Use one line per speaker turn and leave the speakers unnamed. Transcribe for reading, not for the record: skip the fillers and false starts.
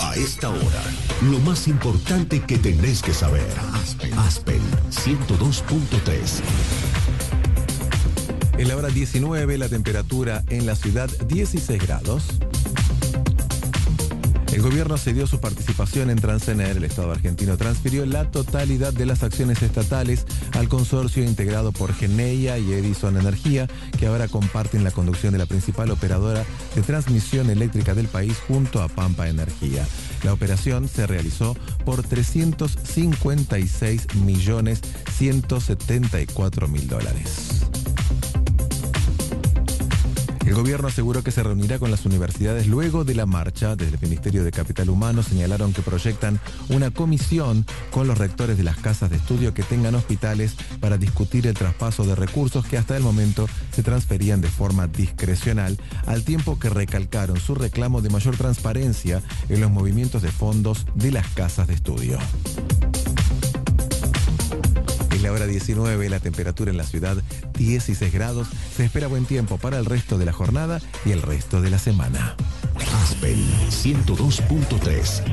A esta hora, lo más importante que tenés que saber. Aspen 102.3.
En la hora 19, la temperatura en la ciudad 16 grados. El gobierno cedió su participación en Transener. El Estado argentino transfirió la totalidad de las acciones estatales al consorcio integrado por Geneia y Edison Energía, que ahora comparten la conducción de la principal operadora de transmisión eléctrica del país junto a Pampa Energía. La operación se realizó por $356.174.000. El gobierno aseguró que se reunirá con las universidades luego de la marcha. Desde el Ministerio de Capital Humano señalaron que proyectan una comisión con los rectores de las casas de estudio que tengan hospitales para discutir el traspaso de recursos que hasta el momento se transferían de forma discrecional, al tiempo que recalcaron su reclamo de mayor transparencia en los movimientos de fondos de las casas de estudio. Es la hora 19, la temperatura en la ciudad 16 grados. Se espera buen tiempo para el resto de la jornada y el resto de la semana.
Aspen 102.3.